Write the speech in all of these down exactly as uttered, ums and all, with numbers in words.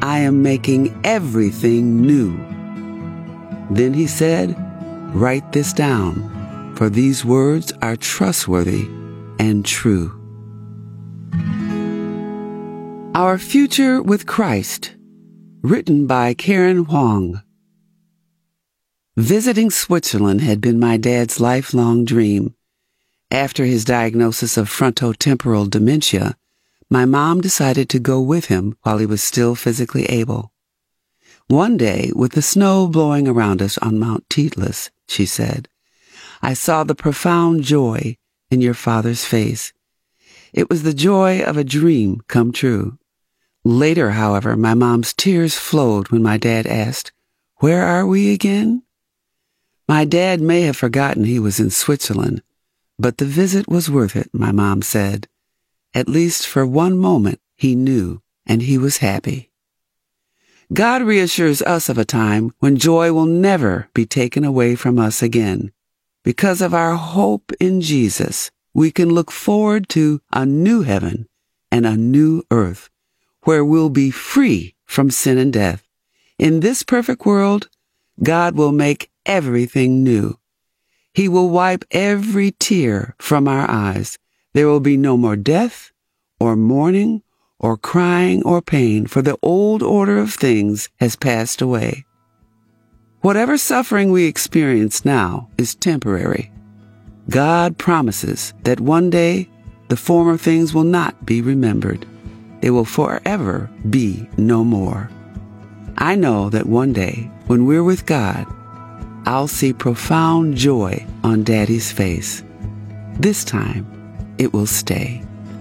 I am making everything new." Then he said, "Write this down, for these words are trustworthy and true." Our Future with Christ, written by Karen Huang. Visiting Switzerland had been my dad's lifelong dream. After his diagnosis of frontotemporal dementia, my mom decided to go with him while he was still physically able. One day, with the snow blowing around us on Mount Titlis, she said, "I saw the profound joy in your father's face. It was the joy of a dream come true." Later, however, my mom's tears flowed when my dad asked, "Where are we again?" My dad may have forgotten he was in Switzerland, but the visit was worth it, my mom said. At least for one moment he knew, and he was happy. God reassures us of a time when joy will never be taken away from us again. Because of our hope in Jesus, we can look forward to a new heaven and a new earth, where we'll be free from sin and death. In this perfect world, God will make everything new. He will wipe every tear from our eyes. There will be no more death, or mourning, or crying, or pain, for the old order of things has passed away. Whatever suffering we experience now is temporary. God promises that one day the former things will not be remembered. They will forever be no more. I know that one day, when we're with God, I'll see profound joy on Daddy's face. This time, it will stay.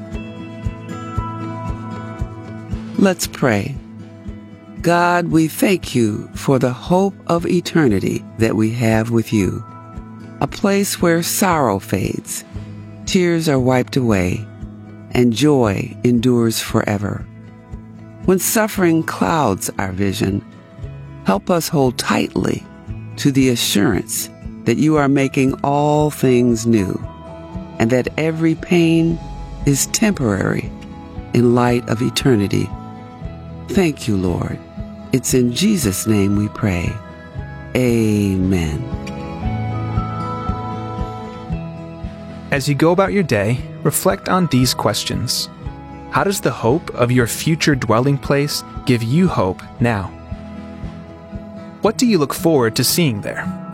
Let's pray. God, we thank you for the hope of eternity that we have with you, a place where sorrow fades, tears are wiped away, and joy endures forever. When suffering clouds our vision, help us hold tightly to the assurance that you are making all things new, and that every pain is temporary in light of eternity. Thank you, Lord. It's in Jesus' name we pray. Amen. As you go about your day, reflect on these questions. How does the hope of your future dwelling place give you hope now? What do you look forward to seeing there?